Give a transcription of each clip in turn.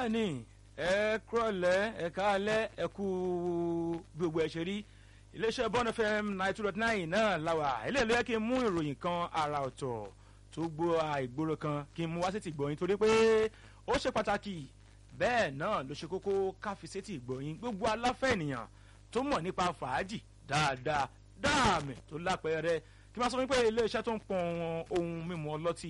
bẹ́ẹ̀ ni ẹ kúrọ̀lẹ́ ẹ káalẹ́ ẹ kú gbogbo ẹ̀ ṣe rí iléeṣẹ́ Bond FM 92.9 náà làwà eléyìí ló yẹ kí n mú ìròyìn kan àrà ọ̀tọ̀ tó gbó àìgboro kan kí n mú wá sétí ìgbọ̀yìn torí pé ó ṣe pàtàkì bẹ́ẹ̀ náà ló ṣe kókó ká fi sétí ìgbọ̀yìn gbogbo aláfẹ́ ènìyàn tó mọ̀ nípa fàájì dáadáa dáàmì tó lápẹẹrẹ kí n máa sọ wípé iléeṣẹ́ tó ń pọn ohun mímu ọlọ́tí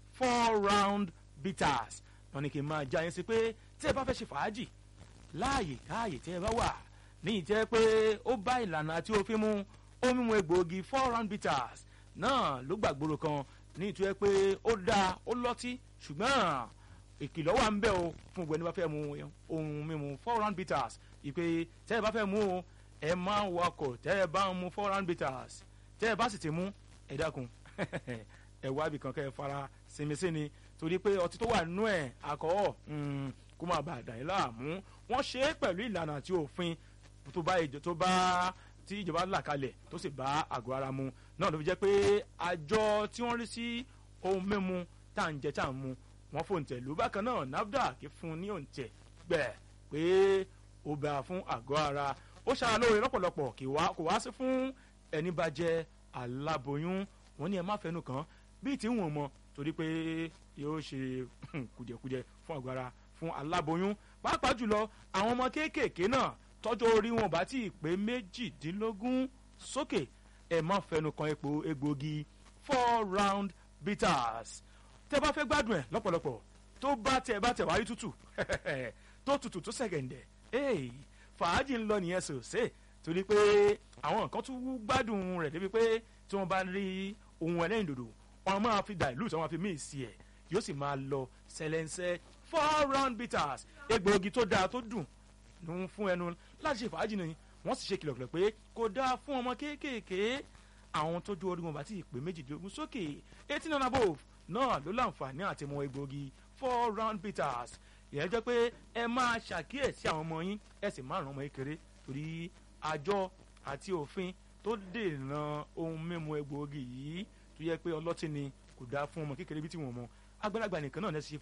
4 round bitters wọn ni kí n máa já yín sí pé tí ẹ bá fẹ́ ṣe fàájì láàyè káàyè tí ẹ bá wà ní ìjẹ́ pé ó bá ìlànà àti òfin mu ohun mímu egbòogi 4 round bitters náà ló gbàgbóró kan ní ìtura pé ó dáa ó lọ́tí ṣùgbọ́n ìkìlọ̀ wà ń bẹ o fún gbogbo ẹni bá fẹ́ mu ohun mímu 4 round bitters ìpè tẹ́ ẹ bá fẹ́ mu o ẹ máa wakọ̀ tẹ́ ẹ bá ń mu 4 round bitters tẹ́ ẹ bá sì ti mú ẹ dákun ẹ wá ibì kan kẹ́ ẹ fara sinmi sí ni torí pé ọtí tó wà nínú ẹ̀ àkọ́ọ̀ kó má bàa dà yín láàmú wọ́n ṣe é pẹ̀lú ìlànà àti òfin tó bá tí ìjọba là kalẹ̀ tó sì bá àgọ́ ara mu náà ló fi jẹ́ pé àjọ tí wọ́n rí sí ohun mímu tá à ń jẹ tá à ń mu wọ́n fòǹtẹ̀ lù bákan náà NAFDAC fún ní òǹtẹ̀ gbẹ̀ pé ó bá fún àgọ́ ara ó ṣara lóore lọ́pọ̀lọpọ̀ kò wá sí fún ẹni bá jẹ́ aláboyún wọ́n ní ẹ má fẹnu kàn bíi tí wọ́n mọ̀ torí pé yóò ṣe kùjẹkùjẹ fún àgọ́ ara fún aláboyún pàápàá jùlọ àwọn ọmọ kéékèèké náà tọ́jọ́ orí wọn bá ti pé 18 sókè ẹ má fẹnu kan egbòogi 4 round bitters tẹ́ bá fẹ́ gbádùn ẹ̀ lọ́pọ̀lọpọ̀ tó bá tẹ̀ wáyé tútù tó tútù tó sẹ̀gẹ̀ǹdẹ̀ fàájì ń lọ nìyẹn sòsè torí pé àwọn nǹkan tún gbádùn rẹ̀ débi pé tí wọ́n bá rí ohun ẹlẹ́yìn dòdò wọn máa fi dilute wọn fi míì sí ẹ̀ yóò sì máa lọ sẹlẹ̀nsẹ̀ 4 round bitters egbòogi tó dáa tó dùn ló ń fún ẹnu láti ṣe fàájì ni wọ́n sì ṣe kìlọ̀kìlọ̀ pé kò dáa fún ọmọ kéékèèké àwọn tó ju orí wọn bá ti pé 18 sókè 18 and above náà ló láǹfààní àti mọ egbòogi 4 round bitters ìyẹn jẹ́ pé ẹ máa ṣàkíyèsí àwọn ọmọ yín ẹ sì máa ràn ọmọ kékeré torí àjọ àti òfin tó dènà ohun mímu egbòogi yìí tó yẹ pé ọlọ́tí ni kò dáa fún ọmọ kékeré bí tí wọ́n mọ àgbàlagbà nìkan náà ní ẹ sì